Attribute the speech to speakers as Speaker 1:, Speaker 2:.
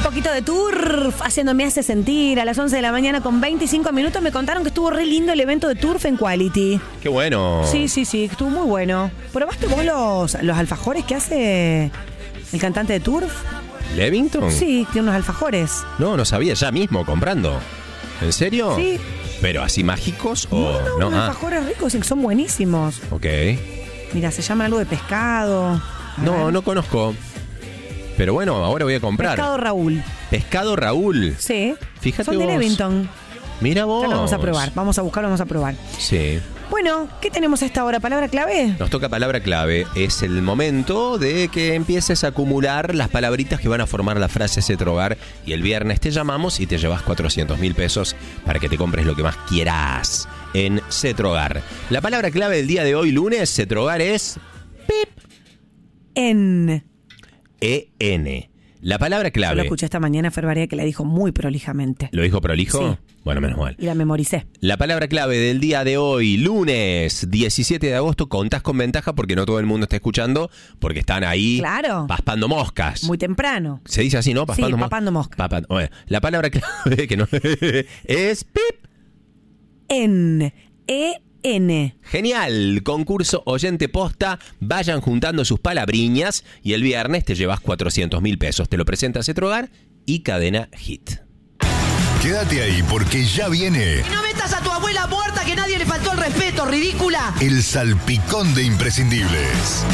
Speaker 1: Un poquito de turf, haciéndome hace sentir. A las 11 de la mañana con 25 minutos me contaron que estuvo re lindo el evento de Turf en Quality.
Speaker 2: ¡Qué bueno!
Speaker 1: Sí, estuvo muy bueno. ¿Probaste vos los alfajores que hace el cantante de Turf?
Speaker 2: ¿Levington?
Speaker 1: Sí, tiene unos alfajores.
Speaker 2: No sabía, ya mismo comprando. ¿En serio?
Speaker 1: Sí.
Speaker 2: ¿Pero así mágicos o
Speaker 1: No, unos alfajores ricos y que son buenísimos.
Speaker 2: Ok.
Speaker 1: Mira, se llama algo de pescado.
Speaker 2: No conozco. Pero bueno, ahora voy a comprar.
Speaker 1: Pescado Raúl.
Speaker 2: Pescado Raúl.
Speaker 1: Sí.
Speaker 2: Fíjate
Speaker 1: son de
Speaker 2: vos.
Speaker 1: Levington.
Speaker 2: Mira vos.
Speaker 1: Ya lo vamos a probar. Vamos a buscarlo, vamos a probar.
Speaker 2: Sí.
Speaker 1: Bueno, ¿qué tenemos a esta hora? ¿Palabra clave?
Speaker 2: Nos toca palabra clave. Es el momento de que empieces a acumular las palabritas que van a formar la frase Cetrogar. Y el viernes te llamamos y te llevas 400.000 pesos para que te compres lo que más quieras en Cetrogar. La palabra clave del día de hoy, lunes, Cetrogar es PIP.
Speaker 1: En.
Speaker 2: E-N. La palabra
Speaker 1: Yo
Speaker 2: clave.
Speaker 1: lo escuché esta mañana, Fer Barea, que la dijo muy prolijamente.
Speaker 2: ¿Lo dijo prolijo?
Speaker 1: Sí.
Speaker 2: Bueno, menos mal.
Speaker 1: Y la memoricé.
Speaker 2: La palabra clave del día de hoy, lunes 17 de agosto, contás con ventaja porque no todo el mundo está escuchando, porque están ahí
Speaker 1: Claro.
Speaker 2: paspando moscas.
Speaker 1: Muy temprano.
Speaker 2: Se dice así, ¿no?
Speaker 1: Sí, papando moscas.
Speaker 2: Bueno, la palabra clave que no es PIP.
Speaker 1: En. E-N.
Speaker 2: Genial, concurso oyente posta, vayan juntando sus palabriñas y el viernes te llevas 400.000 pesos. Te lo presenta Cetrogar y Cadena Hit.
Speaker 3: Quédate ahí porque ya viene
Speaker 4: Y no metas a tu abuela muerta que nadie le faltó el respeto, ridícula.
Speaker 3: el salpicón de imprescindibles.